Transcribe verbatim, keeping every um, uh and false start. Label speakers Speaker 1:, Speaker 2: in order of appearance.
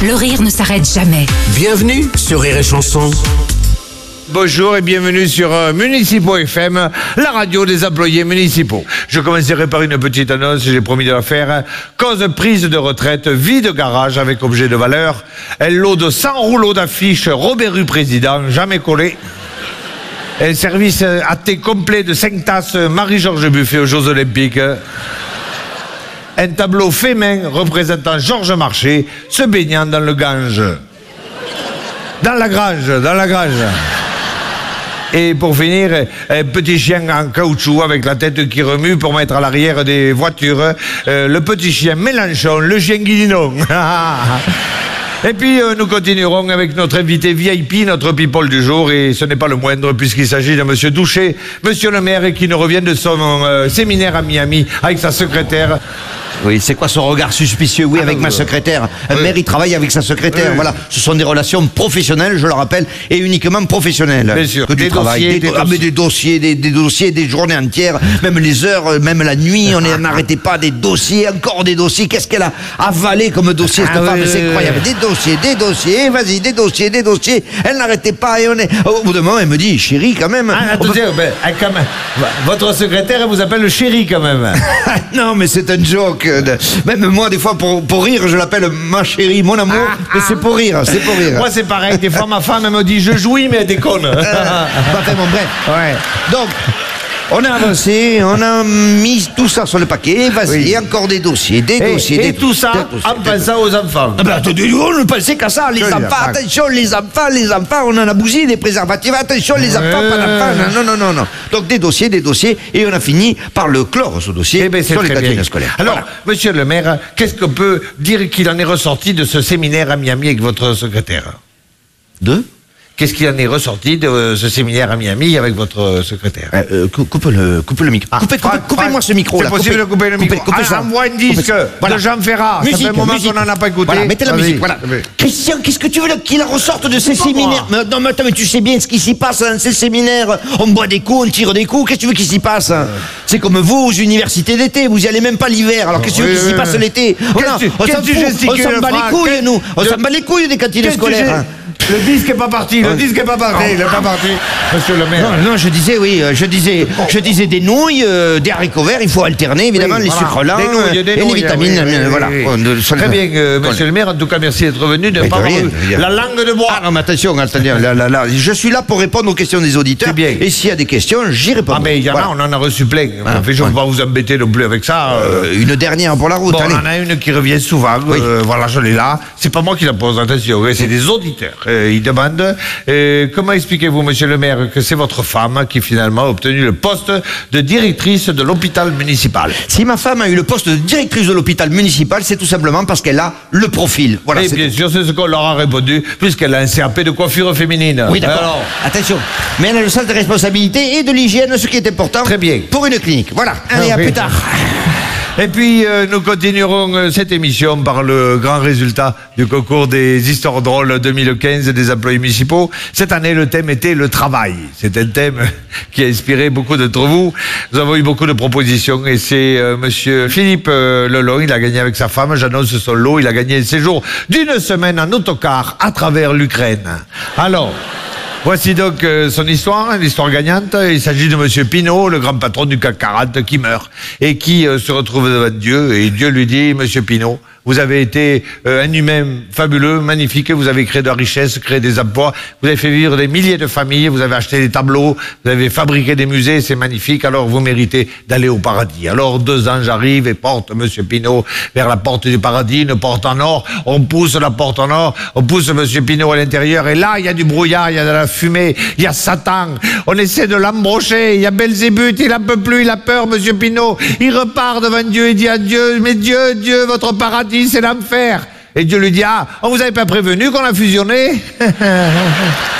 Speaker 1: Le rire ne s'arrête jamais.
Speaker 2: Bienvenue sur Rire et Chanson.
Speaker 3: Bonjour et bienvenue sur euh, Municipaux F M, la radio des employés municipaux. Je commencerai par une petite annonce, j'ai promis de la faire. Cause prise de retraite, vie de garage avec objet de valeur. Un lot de cent rouleaux d'affiches, Robert Rue Président, jamais collé. Un service à thé complet de cinq tasses, Marie-Georges Buffet aux Jeux Olympiques. Un tableau fait main représentant Georges Marchais se baignant dans le Gange. Dans la grange, dans la grange. Et pour finir, un petit chien en caoutchouc avec la tête qui remue pour mettre à l'arrière des voitures. Euh, le petit chien Mélenchon, le chien Guidinon. Et puis euh, nous continuerons avec notre invité V I P, notre people du jour, et ce n'est pas le moindre puisqu'il s'agit de Monsieur Douchet, Monsieur le maire qui nous revient de son euh, séminaire à Miami avec sa secrétaire.
Speaker 4: Oui, c'est quoi son regard suspicieux? Oui, avec
Speaker 3: ah,
Speaker 4: ma
Speaker 3: euh,
Speaker 4: secrétaire. Un
Speaker 3: oui.
Speaker 4: maire, il travaille avec sa secrétaire.
Speaker 3: Oui.
Speaker 4: Voilà, ce sont des relations professionnelles, je le rappelle, et uniquement professionnelles.
Speaker 3: Bien sûr.
Speaker 4: Que
Speaker 3: Des
Speaker 4: du travail.
Speaker 3: dossiers,
Speaker 4: des,
Speaker 3: des
Speaker 4: do- ah, mais
Speaker 3: dossiers.
Speaker 4: des dossiers, des, des dossiers, des journées entières, même les heures, même la nuit, on est- n'arrêtait pas des dossiers, encore des dossiers. Qu'est-ce qu'elle a avalé comme dossier, cette
Speaker 3: Ah,
Speaker 4: femme?
Speaker 3: oui,
Speaker 4: C'est
Speaker 3: oui,
Speaker 4: incroyable.
Speaker 3: oui.
Speaker 4: Des dossiers, des dossiers, vas-y, des dossiers, des dossiers. Elle n'arrêtait pas et on est. Au bout d'un moment, elle me dit, chérie, quand même.
Speaker 3: Ah,
Speaker 4: on peut-
Speaker 3: attendez, ben, ah, quand même. Votre secrétaire elle vous appelle le chéri quand même.
Speaker 4: Non, mais c'est un joke. Même moi, des fois, pour, pour rire, je l'appelle ma chérie, mon amour.
Speaker 3: Ah,
Speaker 4: mais c'est pour rire, c'est pour rire.
Speaker 3: Moi c'est pareil, des fois ma femme elle me dit je jouis mais elle déconne.
Speaker 4: Euh, enfin, bon, bref.
Speaker 3: Ouais.
Speaker 4: Donc, on a avancé, on a mis tout ça sur le paquet. Vas-y,
Speaker 3: Oui.
Speaker 4: encore des dossiers, des
Speaker 3: Et,
Speaker 4: dossiers,
Speaker 3: et
Speaker 4: des
Speaker 3: tout ça
Speaker 4: des dossiers,
Speaker 3: en
Speaker 4: des
Speaker 3: pensant aux enfants.
Speaker 4: Ah ben, attendez, on ne pensait qu'à ça, les
Speaker 3: Que les
Speaker 4: enfants,
Speaker 3: enfants.
Speaker 4: attention, les enfants, les enfants, on en a bousillé des préservatifs, attention, les enfants, pas d'enfants, non, non, non, non. Donc des dossiers, des dossiers, et on a fini par le clore, ce dossier,
Speaker 3: Eh ben, c'est
Speaker 4: sur les
Speaker 3: très
Speaker 4: cantines
Speaker 3: bien.
Speaker 4: scolaires.
Speaker 3: Alors,
Speaker 4: Voilà.
Speaker 3: monsieur le maire, qu'est-ce qu'on peut dire qu'il en est ressorti de ce séminaire à Miami avec votre secrétaire?
Speaker 4: Deux
Speaker 3: Qu'est-ce qu'il en est ressorti de euh, ce séminaire à Miami avec votre secrétaire?
Speaker 4: Euh, euh, cou- coupe le, coupe le micro.
Speaker 3: Ah,
Speaker 4: coupez, coupez,
Speaker 3: ah,
Speaker 4: coupez-moi
Speaker 3: ah,
Speaker 4: ce micro
Speaker 3: c'est
Speaker 4: là.
Speaker 3: possible de couper le
Speaker 4: coupez-
Speaker 3: micro.
Speaker 4: coupez
Speaker 3: Ah,
Speaker 4: ça.
Speaker 3: envoie un
Speaker 4: Coupez
Speaker 3: disque
Speaker 4: ça.
Speaker 3: de Jean Ferrat. Ça fait un moment qu'on n'en a pas écouté.
Speaker 4: Voilà, mettez la
Speaker 3: Vas-y.
Speaker 4: musique. Voilà.
Speaker 3: Oui.
Speaker 4: Christian, qu'est-ce que tu veux là, qu'il ressorte de ces
Speaker 3: Pas
Speaker 4: séminaires?
Speaker 3: moi.
Speaker 4: Mais, Non, mais attends, mais tu sais bien ce qui s'y passe dans ces séminaires. On boit des coups, on tire des coups. Qu'est-ce que tu veux qu'il s'y passe? C'est comme vous aux universités d'été. Vous y allez même pas l'hiver. Alors qu'est-ce que tu veux
Speaker 3: Oui,
Speaker 4: qu'il s'y
Speaker 3: oui,
Speaker 4: passe
Speaker 3: oui.
Speaker 4: l'été? Voilà,
Speaker 3: Qu'est-ce que tu-
Speaker 4: on
Speaker 3: qu'est-ce
Speaker 4: s'en
Speaker 3: que tu
Speaker 4: fout, on
Speaker 3: gesticules,
Speaker 4: s'en bat les
Speaker 3: Franck?
Speaker 4: couilles, nous. On
Speaker 3: Je-
Speaker 4: s'en bat les couilles des cantines
Speaker 3: Qu'est-ce que
Speaker 4: scolaires.
Speaker 3: j'ai-
Speaker 4: hein.
Speaker 3: Le disque est pas parti, le disque est pas parti, il est pas parti. Monsieur le maire.
Speaker 4: Non, non, je disais, oui, euh, je disais, je disais des nouilles, euh, des haricots verts, il faut alterner, évidemment,
Speaker 3: Oui,
Speaker 4: les
Speaker 3: voilà.
Speaker 4: sucres lents
Speaker 3: Des nouilles,
Speaker 4: euh,
Speaker 3: des
Speaker 4: et les
Speaker 3: nouilles,
Speaker 4: vitamines,
Speaker 3: oui, oui,
Speaker 4: euh,
Speaker 3: oui,
Speaker 4: voilà.
Speaker 3: oui.
Speaker 4: On- de- sur le-
Speaker 3: Très bien, euh,
Speaker 4: qu'on-
Speaker 3: monsieur le maire, en tout cas, merci d'être venu, de ne
Speaker 4: Mais
Speaker 3: pas
Speaker 4: de
Speaker 3: avoir
Speaker 4: rien,
Speaker 3: eu
Speaker 4: je veux dire.
Speaker 3: la langue de bois.
Speaker 4: Ah non, mais attention, attendez, là, là, là, je suis là pour répondre aux questions des auditeurs.
Speaker 3: C'est bien.
Speaker 4: Et s'il y a des questions, j'y réponds.
Speaker 3: Ah, mais il y en a, on en a reçu plein. En fait, je ne vais pas vous embêter non plus avec ça. euh,
Speaker 4: Euh, une dernière pour la route,
Speaker 3: Bon,
Speaker 4: allez.
Speaker 3: on en a une qui revient souvent.
Speaker 4: Oui.
Speaker 3: euh, voilà, je l'ai là. C'est pas moi qui la pose, attention, hein, c'est des auditeurs. Euh, ils demandent euh, comment expliquez-vous, monsieur le maire, que c'est votre femme qui finalement a obtenu le poste de directrice de l'hôpital municipal?
Speaker 4: Si ma femme a eu le poste de directrice de l'hôpital municipal, c'est tout simplement parce qu'elle a le profil. Voilà.
Speaker 3: Et
Speaker 4: c'est
Speaker 3: bien
Speaker 4: tout.
Speaker 3: sûr, c'est ce qu'on leur a répondu, puisqu'elle a un C A P de coiffure féminine.
Speaker 4: Oui, d'accord.
Speaker 3: Alors,
Speaker 4: Attention. Mais elle a le sens de responsabilité et de l'hygiène, ce qui est important.
Speaker 3: Très bien.
Speaker 4: Pour une clinique. Voilà. Allez,
Speaker 3: Ah,
Speaker 4: à
Speaker 3: oui.
Speaker 4: plus tard.
Speaker 3: Et puis, euh, nous continuerons euh, cette émission par le grand résultat du concours des histoires drôles deux mille quinze des employés municipaux. Cette année, le thème était le travail. C'est un thème qui a inspiré beaucoup d'entre vous. Nous avons eu beaucoup de propositions et c'est euh, monsieur Philippe euh, Lelon, il a gagné avec sa femme, j'annonce son lot, il a gagné un séjour d'une semaine en autocar à travers l'Ukraine. Alors... Voici donc euh, son histoire, l'histoire gagnante. Il s'agit de monsieur Pinault, le grand patron du C A C quarante, qui meurt et qui euh, se retrouve devant Dieu. Et Dieu lui dit, monsieur Pinault, vous avez été euh, un humain fabuleux, magnifique, vous avez créé de la richesse, créé des emplois, vous avez fait vivre des milliers de familles, vous avez acheté des tableaux, vous avez fabriqué des musées, c'est magnifique, alors vous méritez d'aller au paradis. Alors deux anges arrivent et portent monsieur Pinault vers la porte du paradis, une porte en or, on pousse la porte en or, on pousse monsieur Pinault à l'intérieur, et là, il y a du brouillard, il y a de la fumée, il y a Satan, on essaie de l'embrocher, il y a Belzébuth, il en peut plus, il a peur, monsieur Pinault, il repart devant Dieu, il dit à Dieu, mais Dieu, Dieu, votre paradis, c'est l'enfer. Et Dieu lui dit, ah, on vous avait pas prévenu qu'on a fusionné?